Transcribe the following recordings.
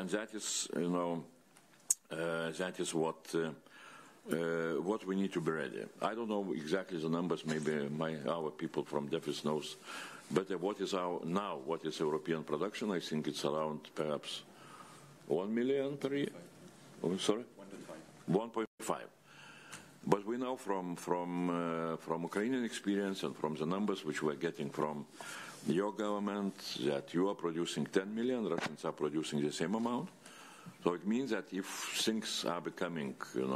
and that is, that is what we need to be ready. I don't know exactly the numbers. Maybe our people from DEFIS knows. But what is what is European production? I think it's around perhaps 1 million per year. Oh, sorry, 1.5. But we know from Ukrainian experience and from the numbers which we're getting from your government that you are producing 10 million, Russians are producing the same amount. So it means that if things are becoming,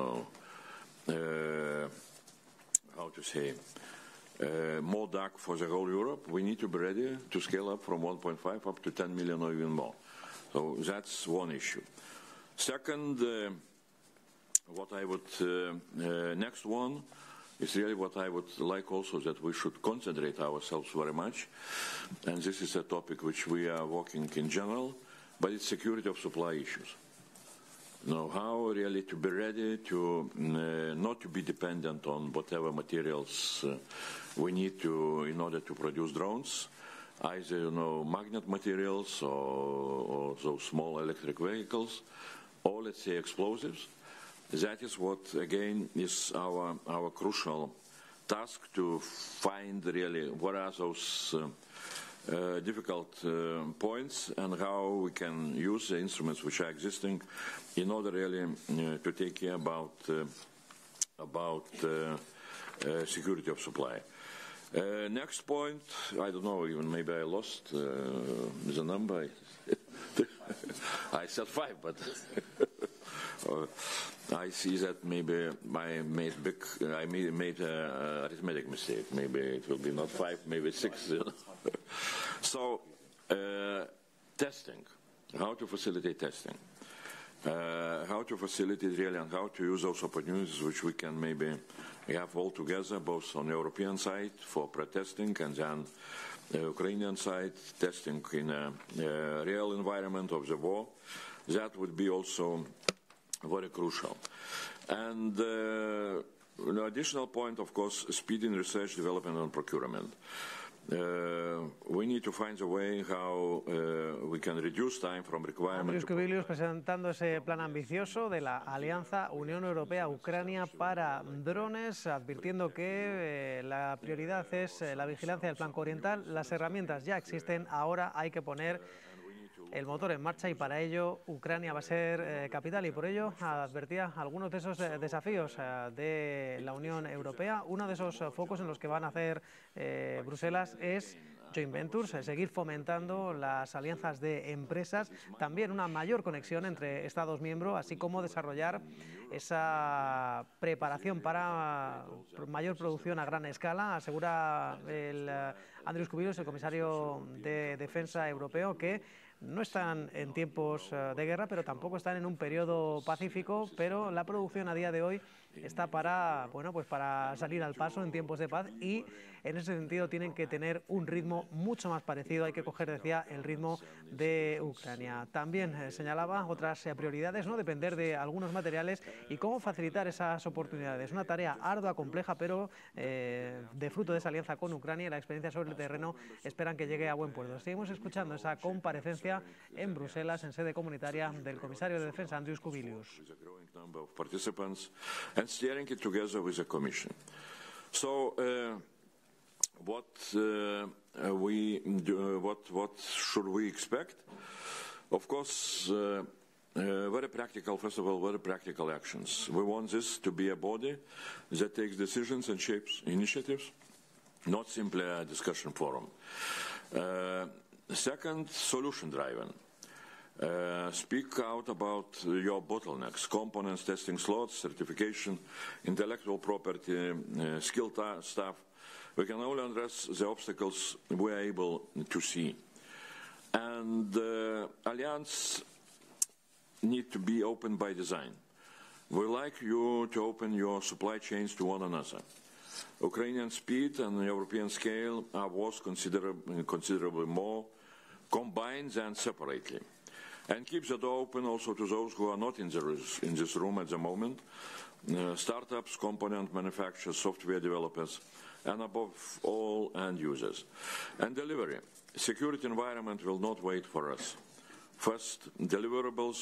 how to say, more dark for the whole Europe, we need to be ready to scale up from 1.5 up to 10 million or even more. So that's one issue. Second, what I would, next one is really what I would like also, that we should concentrate ourselves very much. And this is a topic which we are working in general, but it's security of supply issues. How really to be ready to not to be dependent on whatever materials we need to in order to produce drones, either magnet materials or those small electric vehicles, or let's say explosives. That is what again is our crucial task, to find really what are those difficult points and how we can use the instruments which are existing in order really to take care about security of supply. Next point, I don't know, even maybe I lost the number. I said 5, but I see that maybe I made an arithmetic mistake. Maybe it will be not 5, maybe 6. So, testing, how to facilitate testing, how to facilitate really and how to use those opportunities which we can maybe have all together, both on the European side for pre-testing and then the Ukrainian side testing in a real environment of the war. That would be also very crucial. And an additional point, of course, speed in research, development and procurement. We need to find a way how we can reduce time from requirement. Andrius Kubilius presentando ese plan ambicioso de la Alianza Unión Europea-Ucrania para drones, advirtiendo que la prioridad es la vigilancia del flanco oriental. Las herramientas ya existen, ahora hay que poner el motor en marcha y para ello Ucrania va a ser capital, y por ello advertía algunos de esos desafíos de la Unión Europea. Uno de esos focos en los que van a hacer Bruselas es joint ventures, seguir fomentando las alianzas de empresas, también una mayor conexión entre Estados miembros, así como desarrollar esa preparación para mayor producción a gran escala. Asegura Andrius Kubilius, el comisario de Defensa europeo, que no están en tiempos de guerra, pero tampoco están en un periodo pacífico, pero la producción a día de hoy está para, pues para salir al paso en tiempos de paz, y en ese sentido tienen que tener un ritmo mucho más parecido, hay que coger, decía, el ritmo de Ucrania. También señalaba otras prioridades, no depender de algunos materiales y cómo facilitar esas oportunidades. Una tarea ardua, compleja, pero de fruto de esa alianza con Ucrania y la experiencia sobre el terreno esperan que llegue a buen puerto. Seguimos escuchando esa comparecencia en Bruselas, en sede comunitaria, del comisario de Defensa, Andrius Kubilius. And steering it together with the Commission. So, what should we expect? Of course, very practical. First of all, very practical actions. We want this to be a body that takes decisions and shapes initiatives, not simply a discussion forum. Second, solution-driven. Speak out about your bottlenecks, components, testing slots, certification, intellectual property, skilled staff. We can only address the obstacles we are able to see. And Alliance need to be open by design. We like you to open your supply chains to one another. Ukrainian speed and European scale are worth considerably more combined than separately. And keep the door open also to those who are not in this room at the moment, startups, component manufacturers, software developers, and above all, end users. And delivery. Security environment will not wait for us. First, deliverables